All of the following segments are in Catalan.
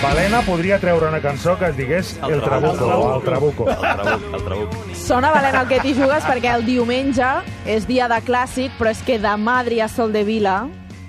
Balena podria treure una cançó que es digués El Trabuco. Sona valent el que t'hi jugues perquè el diumenge és dia de clàssic, però és que demà, Adrià Soldevila,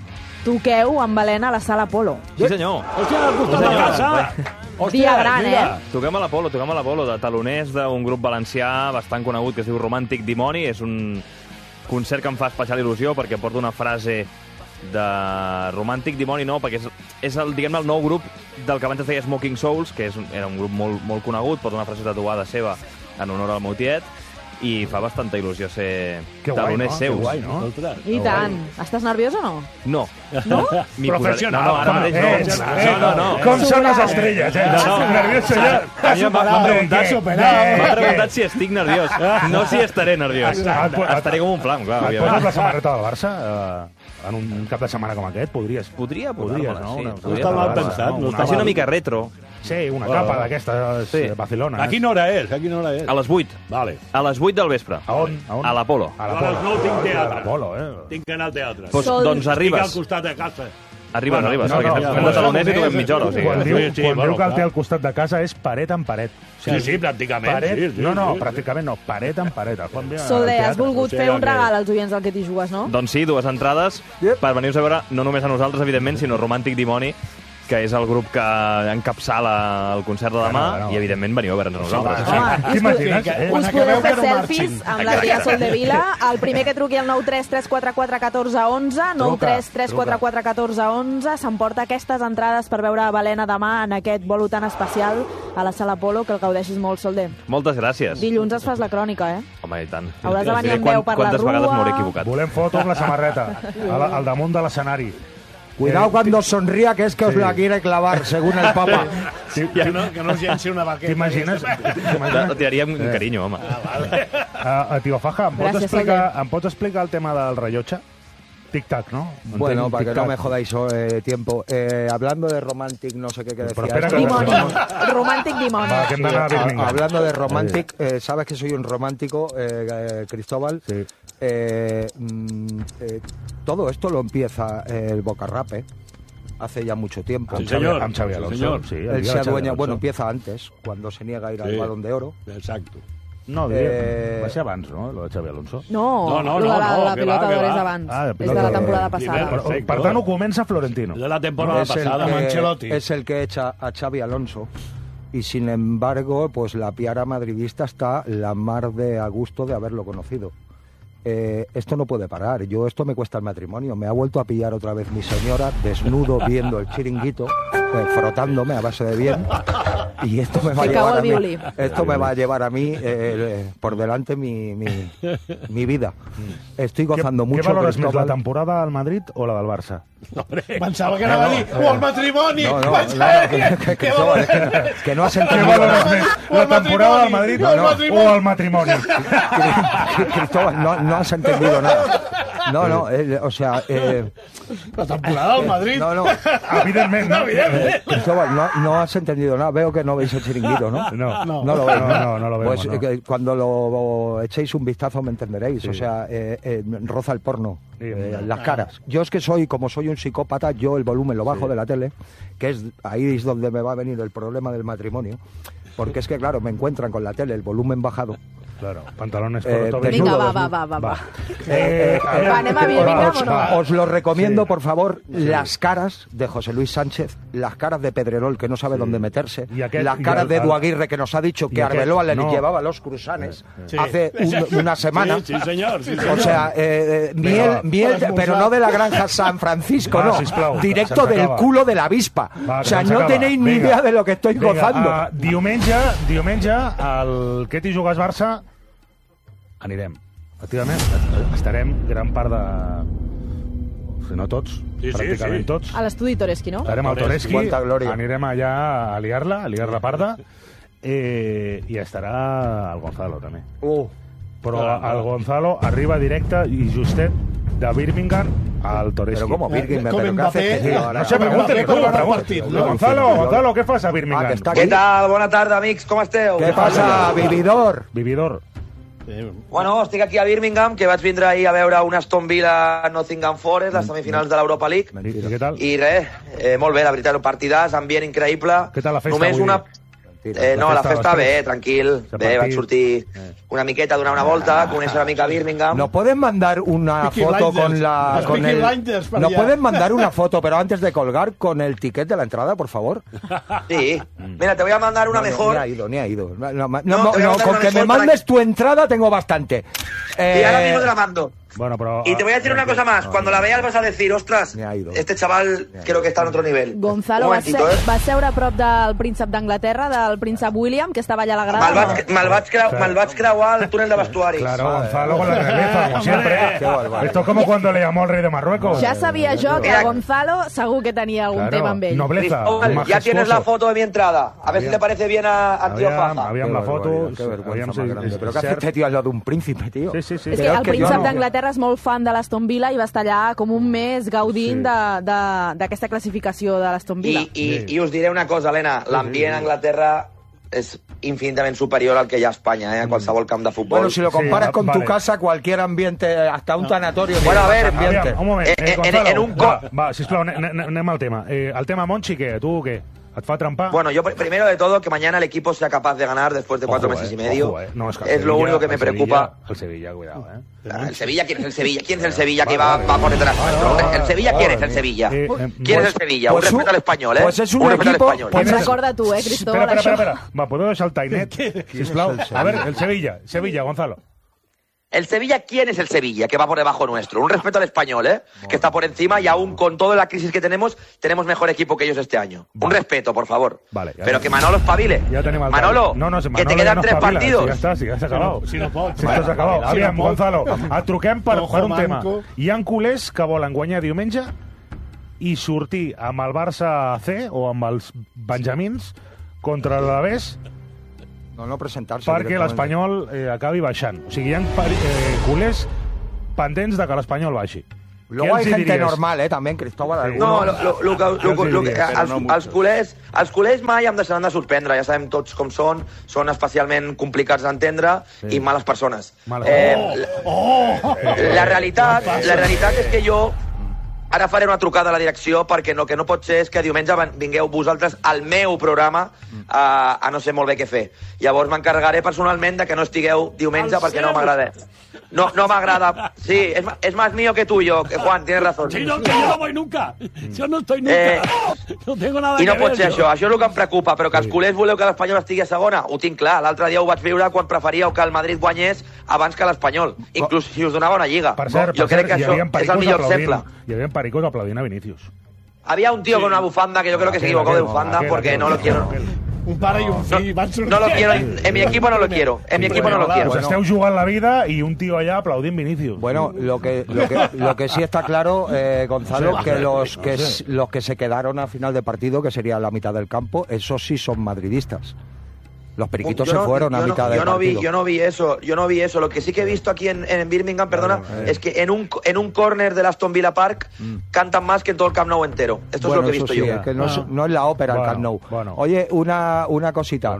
toqueu amb Balena a la Sala Apolo. Sí, senyor. Hòstia, al costat de casa! Dia gran, Toquem a l'Apolo, de taloners d'un grup valencià bastant conegut que es diu Romàntic Dimoni. És un concert que em fa especial il·lusió perquè porta una frase de Romàntic Dimoni, no, perquè és el, diguem-ne, el nou grup del que abans es deia Smoking Souls, que era un grup molt conegut, porta una frase tatuada seva en honor al meu tiet, i fa bastanta il·lusió ser taloners seus. Que guai, no? I tant. Estàs nerviós o no? No. No? Professional. No, ara mateix no. Com són les estrelles, Nerviós allà. M'han preguntat si estic nerviós. No si estaré nerviós. Estaré com un flam, clar. Et poses la samarreta del Barça en un cap de setmana com aquest? Podries, no? No està mal pensat. Va ser una mica retro. Sí, una capa d'aquestes Barcelona. A quina hora és? A les 8. Vale. A les 8 del vespre. A on? A l'Apolo. A les 9 tinc teatre. Apolo, Tinc que anar al teatre. Doncs arribes. Estic al costat de casa. Arribes, perquè fem de taloners i toquem mitja hora. Quan diu que el té al costat de casa és paret en paret. Sí, pràcticament. No, pràcticament no, paret en paret. Solé, has volgut fer un regal als oients del que t'hi jugues, no? Doncs sí, 2 entrades per venir-vos a veure no només a nosaltres, evidentment, sinó Romàntic Dimoni, que és el grup que encapçala el concert de demà, i evidentment veniu a veure'ns a nosaltres. T'imagines? Us podeu fer selfies amb l'Adrià Soldevila. El primer que truqui al 93 344 14 11, 93 344 14 11, s'emporta aquestes entrades per veure Balena demà en aquest bolo tan especial a la Sala Apolo, que el gaudeixis molt, Solder. Moltes gràcies. Dilluns es fas la crònica, Home, i tant. Hauràs de venir amb veu per la Quantes rua. vegades m'hauré equivocat. Volem foto amb la samarreta, al damunt de l'escenari. Cuidado cuando sonría, que es que os la quiere clavar, según el Papa. Que no us llenci una baqueta. T'imagines? Ho tiraríem amb carinyo, home. Tio Faja, em pots explicar el tema del rellotge? Tic-tac, ¿no? Bueno, para que no me jodáis tiempo. Hablando de Romantic, no sé qué decía. Romantic Dimoni. Hablando de Romantic, sabes que soy un romántico, Cristóbal. Sí. Todo esto lo empieza el Boca Rap, hace ya mucho tiempo. Sí, señor. Amb Xavi Alonso. Sí, Él se adueña, bueno, empieza antes, cuando se niega a ir al Balón de Oro. Exacto. No, va ser abans, no?, lo de Xavi Alonso. No, la pilota d'or és abans. És de la temporada passada. Per tant, ho comença Florentino. De la temporada pasada, Ancelotti. Es el que echa a Xavi Alonso. Y sin embargo, pues la piara madridista está la mar de a gusto de haberlo conocido. Esto no puede parar. Esto me cuesta el matrimonio. Me ha vuelto a pillar otra vez mi señora, desnudo, viendo el chiringuito, frotándome a base de bien. Y esto me va a llevar a mí. Esto me va a llevar a mí por delante mi vida. Estoy gozando mucho. ¿Qué valoras més, la temporada al Madrid o la del Barça? Pensava que anava a dir o el matrimoni. Que no has entendido nada. La temporada del Madrid o el matrimoni. Cristóbal, no has entendido nada. No, o sea... la temporada del Madrid. No. Evidentment, no. Cristóbal, no has entendido nada. Veo que no veis el chiringuito, ¿no? No lo veis. No lo vemos. Pues cuando lo echéis un vistazo me entenderéis. Sí. O sea, roza el porno. Las caras. Yo es que como soy un psicópata, yo el volumen lo bajo de la tele, que es ahí es donde me va a venir el problema del matrimonio. Porque es que, claro, me encuentran con la tele, el volumen bajado. Claro, pantalones Vinga, va. Anem a Birmingham o no? Os lo recomiendo, por favor, las caras de José Luis Sánchez, las caras de Pedrerol, que no sabe dónde meterse, las caras de Edu Aguirre, que nos ha dicho que Arbeloa le llevaba los cruzanes hace una semana. Sí, señor. O sea, miel, pero no de la granja San Francisco, no. Directo del culo de la avispa. O sea, no tenéis ni idea de lo que estoy gozando. Diumenge, al que t'hi jugues Barça, anirem. Efectivament, estarem gran part de... Si no tots, pràcticament tots. A l'estudi Toreski, no? Estarem al Toreski, anirem allà a liar-la parda, i estarà el Gonzalo, també. Però el Gonzalo arriba directe i justet de Birmingham al Toreski. Pero ¿cómo Birmingham? ¿Pero qué haces? No sé, pregúntale com va el partit. Gonzalo, què fas a Birmingham? Què tal? Bona tarda, amics, com esteu? Què passa, Vividor? Bueno, estic aquí a Birmingham, que vaig vindre ahir a veure un Aston Villa Nottingham Forest, les semifinals de l'Europa League. I què tal? I res, molt bé, la veritat, un partidàs, ambient increïble. Què tal la festa Només avui? una... No, la festa bé, tranquil. Bé, vaig sortir una miqueta a donar una volta, conèixer una mica Birmingham. ¿Nos pueden mandar una foto con la... Los Peaky Blinders para ¿Nos allá. pueden mandar una foto, pero antes de colgar, con el ticket de la entrada, por favor? Sí. Mira, te voy a mandar una mejor. Ni ha ido. No, te voy a mandar con una que me mejor mandes tu entrada tengo bastante. Y ahora mismo te la mando. Bueno, però... Y te voy a decir una cosa más. Cuando la veas vas a decir, ostras, este chaval creo que está en otro nivel. Gonzalo, Un momentito, va seure a prop del príncep d'Anglaterra, del príncep William, que estava allà a la grada. Me'l vaig creuar al túnel de vestuaris. Claro, Gonzalo con la realeza, como siempre. Esto es como cuando le llamó al rey de Marruecos. Ja sabia jo que Gonzalo segur que tenia algun tema amb ell. Nobleza, Cristóbal, ya tienes la foto de mi entrada. A ver si le parece bien a Tío Faja. Habían la foto. Qué vergüenza más grande. Pero ¿qué hace este tío al lado de un príncipe, tío? Sí. És que el príncep d'Anglaterra és molt fan de l'Aston Villa i va estar allà com un mes gaudint d'aquesta classificació de l'Aston Villa. I us diré una cosa, Helena. L'ambient a Anglaterra es infinitamente superior al que hay a España, a qualsevol camp de fútbol. Bueno, si lo comparas con tu casa, cualquier ambiente, hasta un tanatorio... Bueno, a ver, Aviam, un moment. Gonzalo, en un va, sisplau, anem al tema. El tema Monchi, què? Tu què? ¿Et fa trampar? Bueno, yo primero de todo que mañana el equipo sea capaz de ganar después de 4 meses y medio. No, es que es lo único que me preocupa. El Sevilla, cuidado, El Sevilla, ¿quién es el Sevilla? ¿Quién es el Sevilla que va por detrás nuestro? ¿El Sevilla quién es el Sevilla? ¿Quién es el Sevilla? Un respeto al español, Pues es un respeto al equipo... español. Ens recorda tu, Cristóbal, això. Espera. Va, ¿puedo deixar el tainet? Sisplau. A ver, el Sevilla, Gonzalo. El Sevilla, ¿quién es el Sevilla que va por debajo nuestro? Un respeto al español, que está por encima y aún con toda la crisis que tenemos mejor equipo que ellos este año. Un respeto, por favor. Vale, pero que Manolo espabile. Ya tenemos Manolo, que te quedan 3 partidos. Si ja s'ha acabat. Si no pot. Si esto s'ha acabat. Aviam, Gonzalo, et truquem per un manco. tema. Hi ha culers que volen guanyar diumenge i sortir amb el Barça C o amb els Benjamins contra l'Alavés No presentarse. perquè l'Espanyol acabi baixant. O sigui, hi ha culers pendents de que l'Espanyol baixi. Luego hay gente normal, también, Cristóbal. No, els culers mai em deixaran de sorprendre. Ja sabem tots com són especialment complicats d'entendre i males persones. La realitat és que jo ara faré una trucada a la direcció perquè el que no pot ser és que diumenge vingueu vosaltres al meu programa a no sé molt bé què fer. Llavors m'encarregaré personalment de que no estigueu diumenge perquè no m'agrada. No m'agrada. Sí, es más mío que tuyo, Juan, tienes razón. Sí, no, que yo no voy nunca. Yo no estoy nunca. No tengo nada que ver. I no pot ser això. Això és el que em preocupa. Però que els culers voleu que l'Espanyol estigui a segona, ho tinc clar. L'altre dia ho vaig viure quan preferíeu que el Madrid guanyés abans que l'Espanyol. Inclús si us donava una lliga. Per cert, jo crec que això és el millor exemple. Hi havia pericos aplaudint a Vinicius. Había un tío con una bufanda que yo creo que se equivocó de bufanda porque no lo quiero. Un pare i un fill van sortir. No lo quiero, en mi equipo no lo quiero. En mi equipo no lo quiero. Pues esteu jugant la vida y un tío allá aplaudint Vinicius. Bueno, lo que sí está claro, Gonzalo, que los que se quedaron a final de partido, que sería la mitad del campo, esos sí son madridistas. Los periquitos se fueron a mitad del partido. Yo no vi eso. Lo que sí que he visto aquí en Birmingham, perdona, es que en un córner del Aston Villa Park cantan más que en todo el Camp Nou entero. Esto es lo que he visto yo. Es que no es la ópera el Camp Nou. Bueno. Oye, una cosita.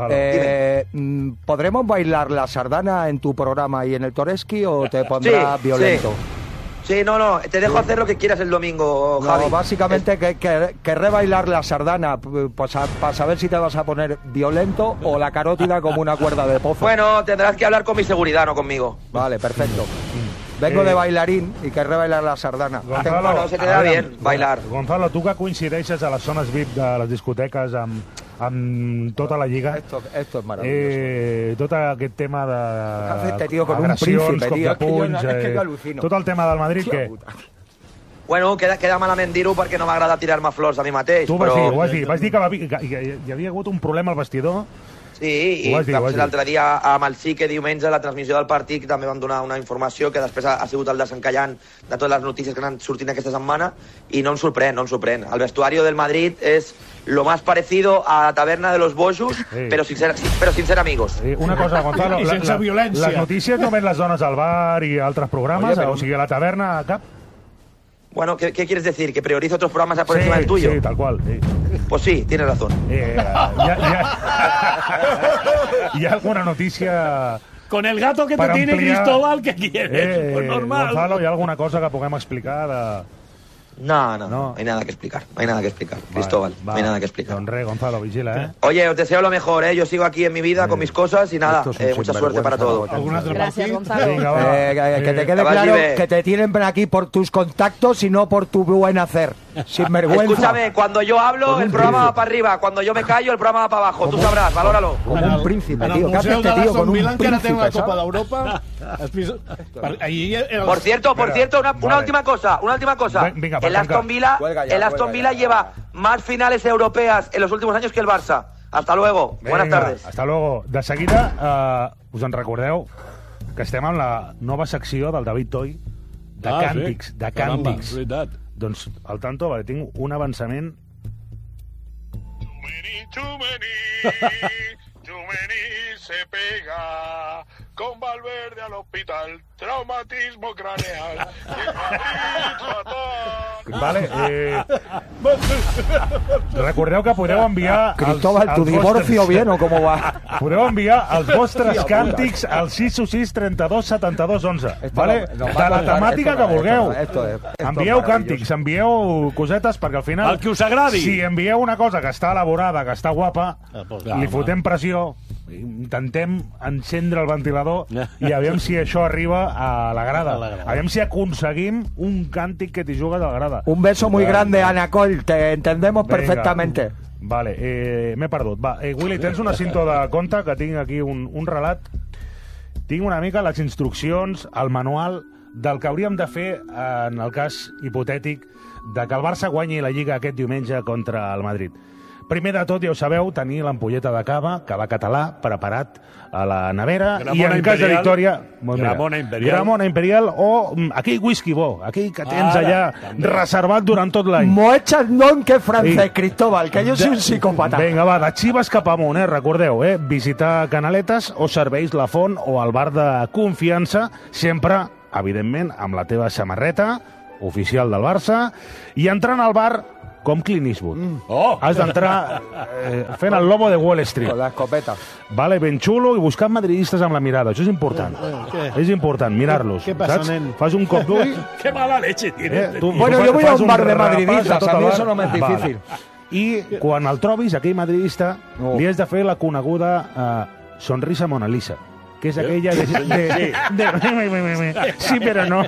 ¿Podremos bailar la sardana en tu programa y en el Toreski o te pondrá violento? Sí, no, te dejo hacer lo que quieras el domingo, Javi. No, básicamente querré bailar la sardana pues, para saber si te vas a poner violento o la carótida como una cuerda de pozo. Bueno, tendrás que hablar con mi seguridad, no conmigo. Vale, perfecto. Vengo de bailarín y querré bailar la sardana. Gonzalo, bueno, se te da bien bailar. Gonzalo, tu que coincideixes a les zones VIP de les discoteques amb tota la lliga. Esto es maravilloso. Tot aquest tema de Este tío con un agressions, príncipe, tío. copiapunys, Es que yo alucino. tot el tema del Madrid, què? Bueno, queda malament dir-ho perquè no m'agrada tirar-me flors a mi mateix. Tu però... vas dir que hi havia hagut un problema al vestidor. Sí, i l'altre dia amb el Sí que diumenge la transmissió del partit també van donar una informació que després ha sigut el desencallant de totes les notícies que han sortit aquesta setmana i no em sorprèn. El vestuario del Madrid es lo más parecido a la taberna de los bojos, pero sin ser amigos. Una cosa, Gonzalo, I sense violència. Les notícies només les dones al bar i altres programes, o sigui, a la taverna cap? Bueno, ¿qué quieres decir? ¿Que priorizo otros programas por encima del tuyo? Sí, tal cual. Sí. Pues sí, tienes razón. ¿Hi ha alguna notícia Con el gato que te tiene Cristóbal, ¿qué quieres? Pues normal. Gonzalo, ¿hi ha alguna cosa que puguem explicar de... No hay nada que explicar. No hay nada que explicar, Cristóbal. No hay nada que explicar. Don Rey, Gonzalo, vigila, ¿eh? Oye, os deseo lo mejor, ¿eh? Yo sigo aquí en mi vida con mis cosas y nada, mucha suerte para todo. Gracias, Gonzalo. Que te quede claro que te tienen aquí por tus contactos y no por tu buen hacer. Sin vergüenza. Escúchame, cuando yo hablo, el programa va para arriba. Cuando yo me callo, el programa va para abajo. Tú sabrás, valóralo. Como un príncipe, tío. ¿Qué hace este tío con un príncipe? la Copa d'Europa. Por cierto, una última cosa. Venga, el Aston Villa lleva más finales europeas en los últimos años que el Barça. Hasta luego. Buenas tardes. Hasta luego. De seguida, us en recordeu que estem amb la nova secció del David Toy de càntics. De càntics. Doncs, al tanto, perquè tinc un avançament... Too many se pega con Valverde al hospital, traumatismo craneal. Vale, recordeu que podeu enviar... Cristóbal, ¿tu divorcio bien o cómo va? Podeu enviar els vostres càntics al 616 32 72 11. Vale? De la temàtica que vulgueu. Envieu càntics, envieu cosetes, perquè al final... El que us agradi. Si envieu una cosa que està elaborada, que està guapa, li fotem pressió, intentem encendre el ventilador i aviam si això arriba a la grada. Aviam si aconseguim un càntic que t'hi jugues a la grada. Un beso muy grande, Ana Col, te entendemos perfectamente. Vale, m'he perdut. Va, Willy, tens una cinta de compte, que tinc aquí un relat. Tinc una mica les instruccions, el manual del que hauríem de fer en el cas hipotètic de que el Barça guanyi la Lliga aquest diumenge contra el Madrid. Primer de tot, ja ho sabeu, tenir l'ampolleta de cava català preparat a la nevera i en cas de victòria... Gramona Imperial o aquell whisky bo, aquell que tens allà reservat durant tot l'any. Moechas non que francès, Cristóbal, que jo soy un psicòpata. Vinga, va, de Chivas cap amunt, recordeu, visitar Canaletes o serveis La Font o el bar de confiança, sempre, evidentment, amb la teva samarreta oficial del Barça, i entrant al bar com Clint Eastwood. Has d'entrar fent el lobo de Wall Street. Con la escopeta. Vale, ben xulo, i buscar madridistes amb la mirada. Això és important. És important, mirar-los. Què passa, nen? Fas un cop d'ull... Qué mala leche tienes. Bueno, yo voy a un bar de madridistas, a mí eso no me es difícil. I quan el trobis, aquell madridista, li has de fer la coneguda sonrisa Mona Lisa, que és aquella sí, però no.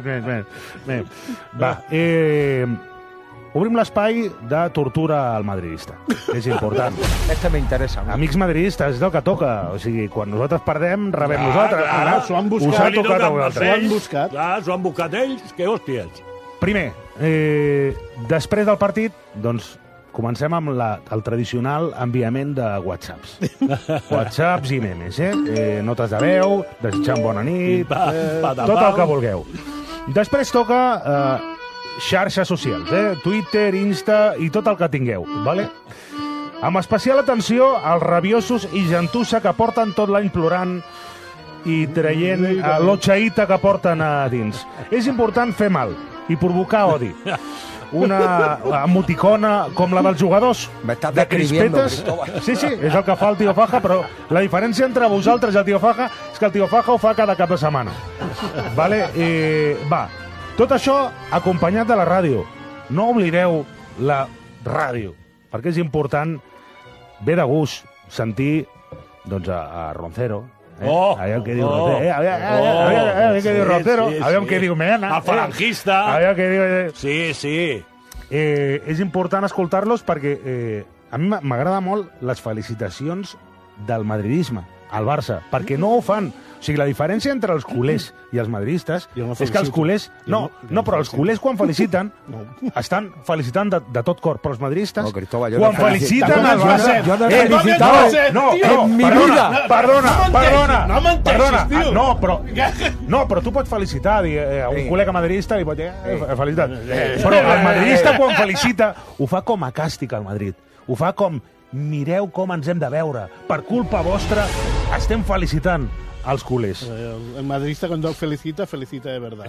Va, obrim l'espai de tortura al madridista. És important. Este me interesa. Amics madridistes, és el que toca. O sigui, quan nosaltres perdem, rebem nosaltres. Ara s'ho han buscat. Us ha tocat a vosaltres. Clar, s'ho han buscat ells, que hòsties. Primer, després del partit, doncs, comencem amb el tradicional enviament de whatsapps. Whatsapps i memes, notes de veu, desitjant bona nit, tot el que vulgueu. Després toca xarxes socials, Twitter, Insta i tot el que tingueu, vale? Amb especial atenció als rabiosos i gentussa que porten tot l'any plorant i traient l'otxaïta que porten a dins. És important fer mal i provocar odi. Una emoticona com la dels jugadors de crispetes. Sí, és el que fa el Tio Faja, però la diferència entre vosaltres i el Tio Faja és que el Tio Faja ho fa cada cap de setmana. Vale? Va, tot això acompanyat de la ràdio. No oblideu la ràdio, perquè és important, ve de gust, sentir doncs, a Roncero. Aviam què diu Roncero. Aviam què diu Roncero. Aviam què diu Mena. El falangista. Aviam què diu... Sí. És important escoltar-los perquè a mi m'agrada molt les felicitacions del madridisme al Barça, perquè no ho fan. O sigui, la diferència entre els culers i els madridistes és que els culers... No, però els culers quan feliciten estan felicitant de tot cor, però els madridistes quan feliciten el Barça... Jo no he felicitat en mi vida. Perdona. No, però tu pots felicitar a un col·lega madridista i pot dir felicitat. Però el madridista quan felicita ho fa com a càstig al Madrid. Ho fa com, mireu com ens hem de veure. Per culpa vostra estem felicitant als culers. El madridista cuando felicita de verdad.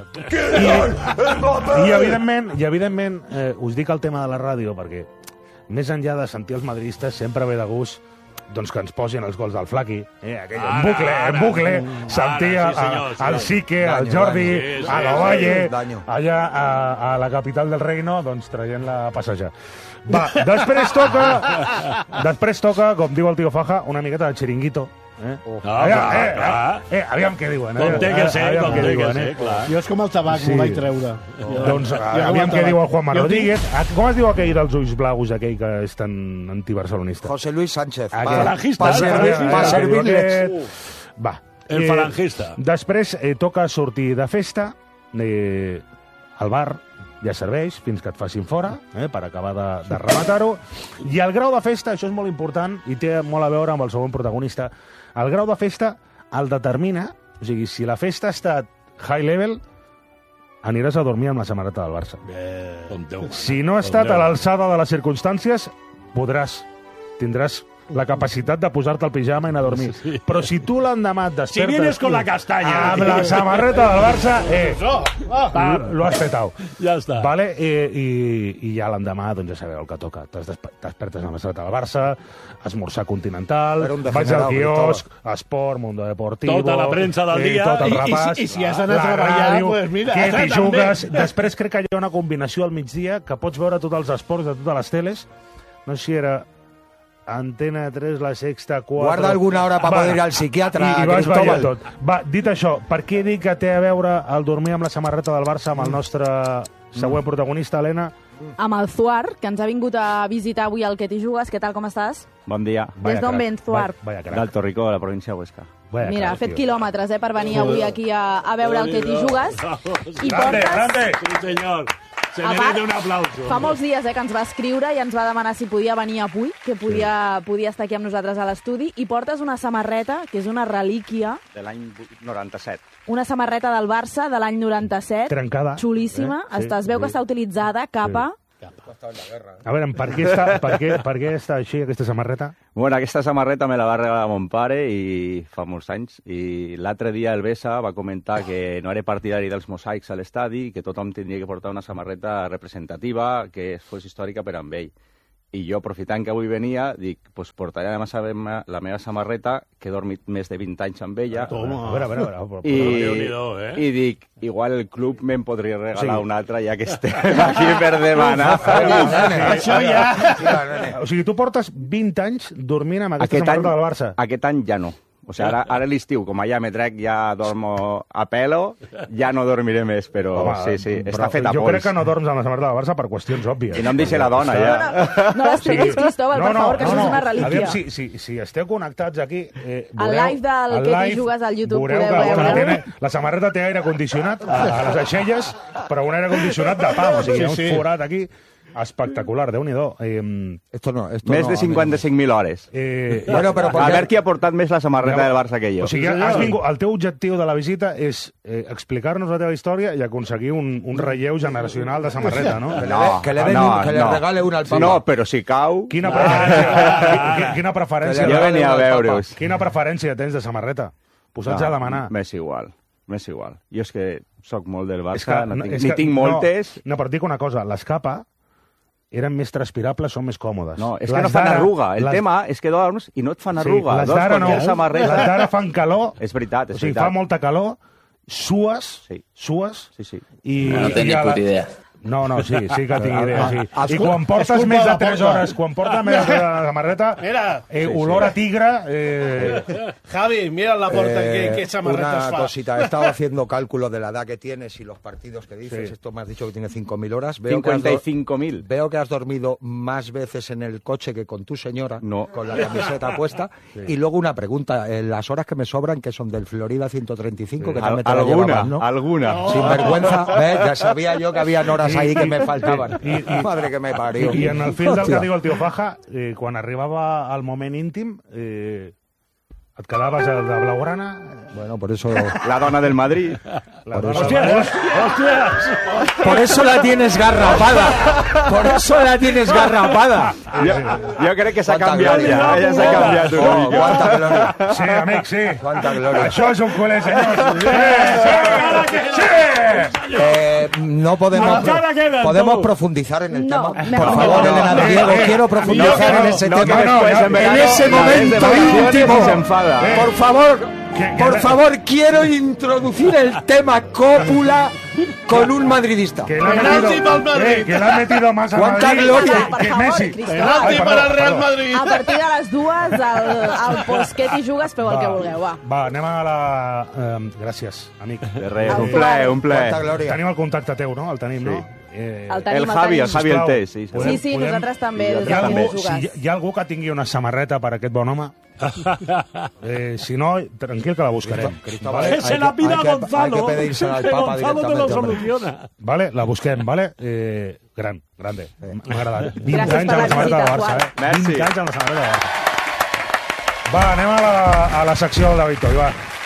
I evidentment, us dic el tema de la ràdio, perquè més enllà de sentir els madridistes sempre ve de gust doncs que ens posin els gols del Flaqui, en bucle, sentia el Sique, el Jordi, a l'Ovalle, allà a la capital del reino, doncs traient la passeja. Va, després toca, com diu el tio Faja, una miqueta de xiringuito. Aviam què diuen. Com té que ser, clar. Jo és com el tabac, m'ho vaig treure. Doncs aviam què diu el Juanma Rodríguez. Com es diu aquell dels ulls blaus, aquell que és tan antibarcelonista? José Luis Sánchez. Falangista. Pa servirles. Va. El falangista. Després toca sortir de festa, al bar, ja serveix fins que et facin fora, per acabar de rematar-ho. I el grau de festa, això és molt important, i té molt a veure amb el segon protagonista, el grau de festa el determina, o sigui, si la festa ha estat high level, aniràs a dormir amb la samarreta del Barça. Si no ha estat a l'alçada de les circumstàncies, tindràs la capacitat de posar-te el pijama i anar a dormir. Però si tu l'endemà et despertes... Si vienes con la castanya... Amb la samarreta del Barça, lo has petao. Ja està. Vale? I ja l'endemà, doncs ja sabeu el que toca. T'espertes amb la samarreta del Barça, esmorzar continental, vaig al quiosc, esport, Mundo Deportivo... Tota la premsa del dia. Tot el repàs, I si has d'anar a treballar, pues mira... Què t'hi jugues? Després crec que hi ha una combinació al migdia que pots veure tots els esports de totes les teles. No sé si era... Antena 3, La Sexta, 4... Guarda alguna hora per poder ir al psiquiatre, I vas Cristóbal. veient tot. Va, dit això, per què dic que té a veure el dormir amb la samarreta del Barça amb el nostre següent protagonista, Helena? Amb el Zuar, que ens ha vingut a visitar avui al Que t'hi jugues. Què tal, com estàs? Bon dia. Des d'on vens, Zuar? Del Torricó, de la província de Huesca. Mira, ha fet quilòmetres per venir avui aquí a veure el Que t'hi jugues. I Grande! Sí, senyor. Se merece un aplauso. Fa molts dies que ens va escriure i ens va demanar si podia venir avui, que podia estar aquí amb nosaltres a l'estudi, i portes una samarreta, que és una relíquia... De l'any 97. Una samarreta del Barça de l'any 97. Trencada. Xulíssima. Es veu que està utilitzada, capa... A veure, per què està així, aquesta samarreta? Bueno, aquesta samarreta me la va regalar mon pare i fa molts anys. I l'altre dia el Bessa va comentar que no era partidari dels mosaics a l'estadi i que tothom tindria que portar una samarreta representativa que fos històrica per amb ell. I jo, aprofitant que avui venia, dic, pues portaré la meva samarreta, que he dormit més de 20 anys amb ella. Toma. A veure. I dic, igual el club me'n podria regalar una altra, ja que estem aquí per demanar. Això ja... O sigui, tu portes 20 anys dormint amb aquesta samarreta del Barça. Aquest any ja no. O sigui, ara l'estiu, com allà me trec, ja dormo a pelo, ja no dormiré més, però home, sí, està fet a pols. Jo crec que no dorms amb la samarreta del Barça per qüestions òbvies. I no em deixa la dona, ja. No l'expliquis, Cristóbal, per favor, que això és una relíquia. Si esteu connectats aquí... El live del Que t'hi jugues al YouTube podeu veure. La samarreta té aire condicionat a les aixelles, però un aire condicionat de pam, o sigui, hi ha un forat aquí... Espectacular, Déu-n'hi-do. Més de 55.000 hores. A veure qui ha portat més la samarreta del Barça que jo. O sigui, el teu objectiu de la visita és explicar-nos la teva història i aconseguir un relleu generacional de samarreta, no? Que le regale una al Papa. No, però si cau... Quina preferència... Jo venia a veure-us. Quina preferència tens de samarreta? Posats a demanar. M'és igual. Jo és que soc molt del Barça, ni tinc moltes... No, però et dic una cosa, les capa eren més transpirables, són més còmodes. No, és que no fan arruga. El tema és que dorms i no et fan arruga. Les d'ara no, les d'ara fan calor. És veritat, O sigui, fa molta calor, sues, i... No tenia puta idea. No, sí que tinc idea, sí. I quan portes més de 3 hores, quan portes més de la samarreta, olor a tigre... Javi, mira la porta, qué samarretas Una cosita, he estado haciendo cálculos de la edad que tienes y los partidos que dices. Esto me has dicho que tiene 5.000 horas. 55.000. Veo que has dormido más veces en el coche que con tu señora, con la camiseta puesta. Y luego una pregunta, las horas que me sobran, que son del Florida 135, que también te la llevabas, ¿no? Alguna. Sin vergüenza, ya sabía yo que había horas ahí que me faltaven. Madre que me parió. I en el fil del que diu el tio Faja, quan arribava al moment íntim, Et quedaves de blaugrana? Bueno, por eso... La dona del Madrid. ¡Hostias! Por eso la tienes garrapada. Por eso la tienes garrapada. Jo crec que s'ha canviat ja. Ella s'ha canviat una mica. Quanta gloria. Sí, amic, sí. Quanta gloria. Això és un culer, senyors. Sí! No podemos profundizar en el tema. mejor Por favor, no. Elena de Diego, quiero profundizar en ese tema. En ese momento íntimo. Por favor, quiero introducir el tema cópula con un madridista. Que l'ha metido más a Cuánta Madrid gloria. que Messi. Penalti per al Real Madrid. A partir de les 2, al Postquet i jugues, feu el que vulgueu, va. Va, anem a la... gràcies, amic. De res, un plaer, un plaer. Quanta gloria. Tenim el contacte teu, no? El tenim, no? El Javi el té, sí. Sí, nosaltres també. Si hi ha algú que tingui una samarreta per aquest bon home, si no, tranquil que la buscarem. Que se la pida Gonzalo, que Gonzalo te lo soluciona. Vale, la busquem, vale? Grande. M'ha agradat. 20 Gràcies anys per amb la la samarreta de visita, Barça, Merci. 20 anys amb la samarreta de Barça. Va, anem a la secció del David Toy, va.